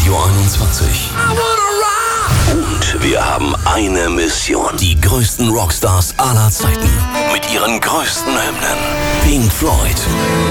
Radio 21. Und wir haben eine Mission. Die größten Rockstars aller Zeiten mit ihren größten Hymnen. Pink Floyd.